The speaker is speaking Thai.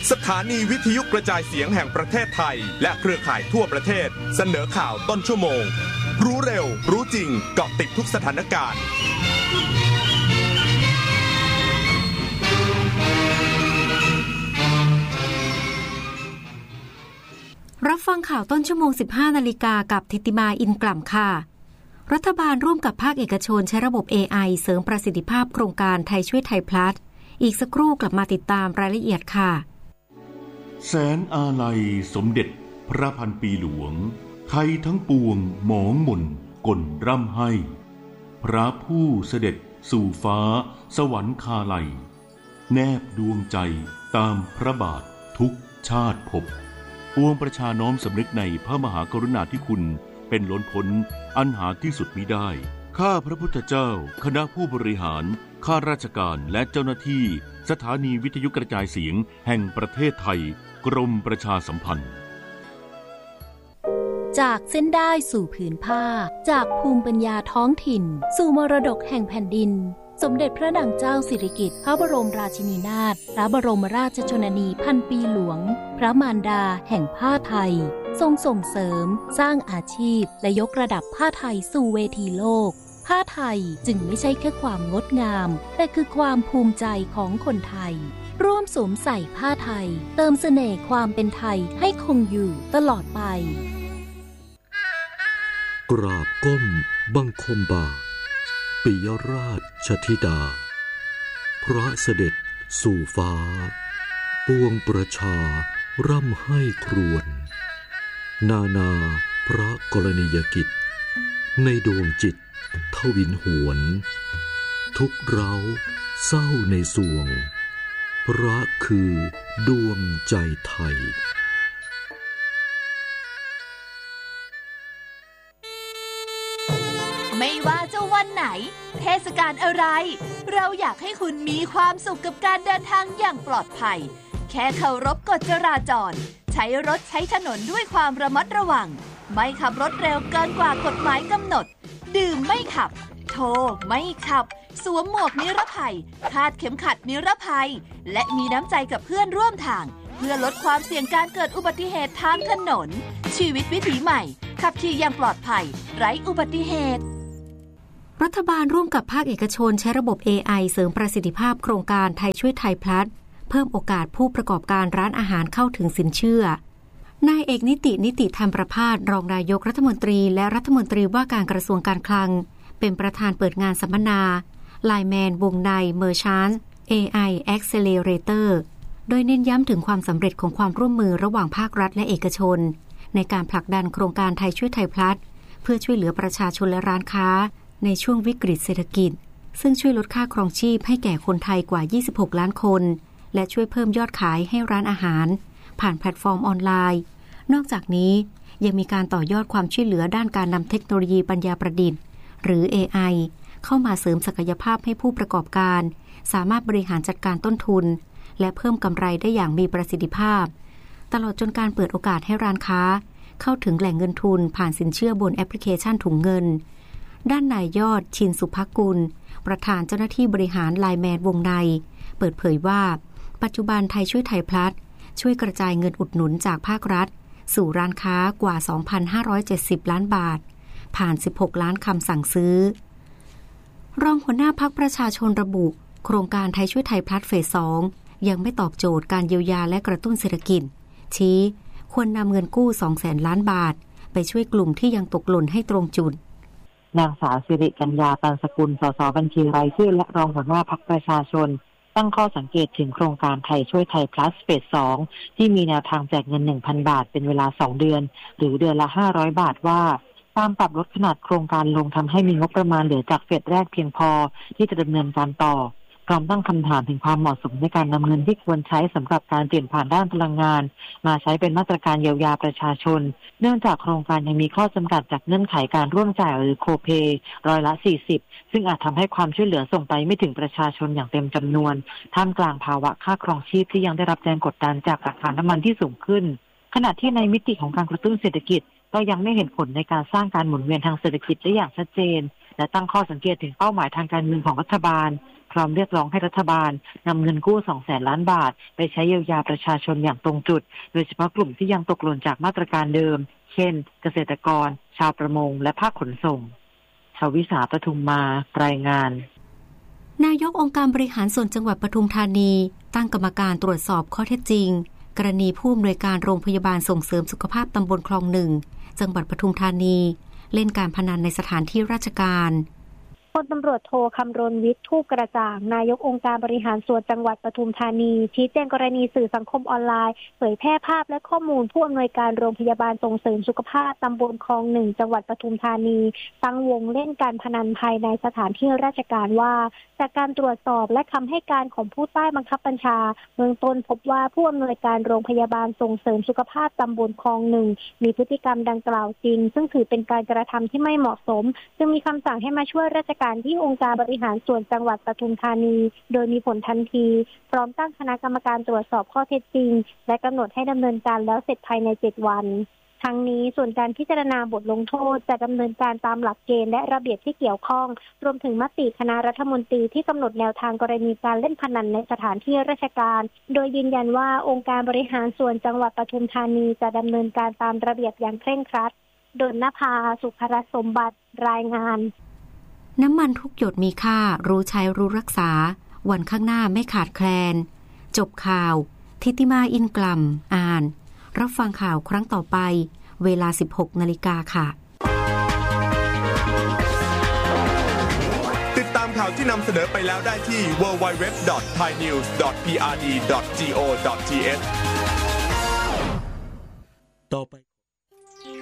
สถานีวิทยุกระจายเสียงแห่งประเทศไทยและเครือข่ายทั่วประเทศเสนอข่าวต้นชั่วโมงรู้เร็วรู้จริงเกาะติดทุกสถานการณ์รับฟังข่าวต้นชั่วโมง 15 นาฬิกากับธิติมาอินกล่ำค่ะรัฐบาลร่วมกับภาคเอกชนใช้ระบบ AI เสริมประสิทธิภาพโครงการไทยช่วยไทยพลัสอีกสักครู่กลับมาติดตามรายละเอียดค่ะแสนอาลัยสมเด็จพระพันปีหลวงไทยทั้งปวงหมองหม่นก่นร่ำให้พระผู้เสด็จสู่ฟ้าสวรรคาลัยแนบดวงใจตามพระบาททุกชาติภพปวงประชาน้อมสำนึกในพระมหากรุณาธิคุณเป็นล้นพ้นอันหาที่สุดมิได้ข้าพระพุทธเจ้าคณะผู้บริหารข้าราชการและเจ้าหน้าที่สถานีวิทยุกระจายเสียงแห่งประเทศไทยกรมประชาสัมพันธ์จากเส้นได้สู่ผืนผ้าจากภูมิปัญญาท้องถิ่นสู่มรดกแห่งแผ่นดินสมเด็จพระนางเจ้าสิริกิติ์พระบรมราชินีนาถพระบรมราชชนนีพันปีหลวงพระมารดาแห่งผ้าไทยทรงส่งเสริมสร้างอาชีพและยกระดับผ้าไทยสู่เวทีโลกผ้าไทยจึงไม่ใช่แค่ความงดงามแต่คือความภูมิใจของคนไทยร่วมสวมใส่ผ้าไทยเติมเสน่ห์ความเป็นไทยให้คงอยู่ตลอดไปกราบก้มบังคมบาทปิยราชธิดาพระเสด็จสู่ฟ้าปวงประชาร่ำให้ครวญนานาพระกรณียกิจในดวงจิตทวินหวนทุกเร้าเศร้าในสวงพระคือดวงใจไทยไม่ว่าจะวันไหนเทศกาลอะไรเราอยากให้คุณมีความสุขกับการเดินทางอย่างปลอดภัยแค่เคารพกฎจราจรใช้รถใช้ถนนด้วยความระมัดระวังไม่ขับรถเร็วเกินกว่ากฎหมายกำหนดดื่มไม่ขับโทรไม่ขับสวมหมวกนิรภัยคาดเข็มขัดนิรภัยและมีน้ำใจกับเพื่อนร่วมทางเพื่อลดความเสี่ยงการเกิดอุบัติเหตุทางถนนชีวิตวิถีใหม่ขับขี่อย่างปลอดภัยไร้อุบัติเหตุรัฐบาลร่วมกับภาคเอกชนใช้ระบบ AI เสริมประสิทธิภาพโครงการไทยช่วยไทยพลัสเพิ่มโอกาสผู้ประกอบการร้านอาหารเข้าถึงสินเชื่อนายเอกนิติธรรมประภาสรองนายกรัฐมนตรีและรัฐมนตรีว่าการกระทรวงการคลังเป็นประธานเปิดงานสัมมนา Lineman วงใน Merchant AI Accelerator โดยเน้นย้ำถึงความสำเร็จของความร่วมมือระหว่างภาครัฐและเอกชนในการผลักดันโครงการไทยช่วยไทยพลัสเพื่อช่วยเหลือประชาชนและร้านค้าในช่วงวิกฤตเศรษฐกิจซึ่งช่วยลดค่าครองชีพให้แก่คนไทยกว่า26ล้านคนและช่วยเพิ่มยอดขายให้ร้านอาหารผ่านแพลตฟอร์มออนไลน์นอกจากนี้ยังมีการต่อยอดความช่วยเหลือด้านการนำเทคโนโลยีปัญญาประดิษฐ์หรือ AI เข้ามาเสริมศักยภาพให้ผู้ประกอบการสามารถบริหารจัดการต้นทุนและเพิ่มกำไรได้อย่างมีประสิทธิภาพตลอดจนการเปิดโอกาสให้ร้านค้าเข้าถึงแหล่งเงินทุนผ่านสินเชื่อบนแอปพลิเคชันถุงเงินด้านนายยอดชินสุภกุลประธานเจ้าหน้าที่บริหารไลน์แมนวงในเปิดเผยว่าปัจจุบันไทยช่วยไทยพลัสช่วยกระจายเงินอุดหนุนจากภาครัฐสู่ร้านค้ากว่า 2,570 ล้านบาทผ่าน16ล้านคำสั่งซื้อรองหัวหน้าพรรคประชาชนระบุโครงการไทยช่วยไทยพลัสเฟส 2ยังไม่ตอบโจทย์การเยียวยาและกระตุ้นเศรษฐกิจชี้ควรนำเงินกู้ 200,000 ล้านบาทไปช่วยกลุ่มที่ยังตกหล่นให้ตรงจุดนางสาวสิริกัญญา ตันสกุล สส บัญชีรายชื่อและรองหัวหน้าพรรคประชาชนตั้งข้อสังเกตถึงโครงการไทยช่วยไทยพลัสเฟส 2ที่มีแนวทางแจกเงิน 1,000 บาทเป็นเวลา2เดือนหรือเดือนละ500บาทว่าการปรับลดขนาดโครงการลงทำให้มีงบประมาณเหลือจากเฟสแรกเพียงพอที่จะดำเนินการต่อพร้อมตั้งคำถามถึงความเหมาะสมในการนำเงินที่ควรใช้สำหรับการเปลี่ยนผ่านด้านพลังงานมาใช้เป็นมาตรการเยียวยาประชาชนเนื่องจากโครงการยังมีข้อจำกัดจากเงื่อนไขการร่วมจ่ายหรือโคเพย์40%ซึ่งอาจทำให้ความช่วยเหลือส่งไปไม่ถึงประชาชนอย่างเต็มจำนวนท่ามกลางภาวะค่าครองชีพที่ยังได้รับแรงกดดันจากราคาน้ำมันที่สูงขึ้นขณะที่ในมิติของการกระตุ้นเศรษฐกิจก็ยังไม่เห็นผลในการสร้างการหมุนเวียนทางเศรษฐกิจได้อย่างชัดเจนและตั้งข้อสังเกตถึงเป้าหมายทางการเงินของรัฐบาลพร้อมเรียกร้องให้รัฐบาลนำเงินกู้ 200,000 ล้านบาทไปใช้เยียวยาประชาชนอย่างตรงจุดโดยเฉพาะกลุ่มที่ยังตกหล่นจากมาตรการเดิมเช่นเกษตรกรชาวประมงและภาคขนส่งชวิสาปทุมมารายงานนายกองค์การบริหารส่วนจังหวัดปทุมธานีตั้งกรรมการตรวจสอบข้อเท็จจริงกรณีผู้อำนวยการโรงพยาบาลส่งเสริมสุขภาพตำบลคลอง1จังหวัดปทุมธานีเล่นการพนันในสถานที่ราชการพลตำรวจโทคำรณวิทย์ทูปกระจ่างนายกองค์การบริหารส่วนจังหวัดปทุมธานีชี้แจงกรณีสื่อสังคมออนไลน์เผยแพร่ภาพและข้อมูลผู้อำนวยการโรงพยาบาลส่งเสริมสุขภาพตำบลคลอง1จังหวัดปทุมธานีตั้งวงเล่นการพนันภายในสถานที่ราชการว่าจากการตรวจสอบและคำให้การของผู้ใต้บังคับบัญชาเบื้องต้นพบว่าผู้อำนวยการโรงพยาบาลส่งเสริมสุขภาพตำบลคลอง1มีพฤติกรรมดังกล่าวจริงซึ่งถือเป็นการกระทำที่ไม่เหมาะสมจึงมีคำสั่งให้มาช่วยราชการที่องค์การบริหารส่วนจังหวัดปทุมธานีโดยมีผลทันทีพร้อมตั้งคณะกรรมการตรวจสอบข้อเท็จจริงและกำหนดให้ดำเนินการแล้วเสร็จภายใน7 วันทั้งนี้ส่วนการพิจารณาบทลงโทษจะดำเนินการตามหลักเกณฑ์และระเบียบที่เกี่ยวข้องรวมถึงมติคณะรัฐมนตรีที่กำหนดแนวทางกรณีการเล่นพนันในสถานที่ราชการโดยยืนยันว่าองค์การบริหารส่วนจังหวัดปทุมธานีจะดำเนินการตามระเบียบอย่างเคร่งครัดดลนภาสุภรสมบัติรายงานน้ำมันทุกหยดมีค่ารู้ใช้รู้รักษาวันข้างหน้าไม่ขาดแคลนจบข่าวทิติมาอินกลัมอ่านรับฟังข่าวครั้งต่อไปเวลา 16 นาฬิกาค่ะติดตามข่าวที่นำเสนอไปแล้วได้ที่ www.thainews.prd.go.th ต่อไป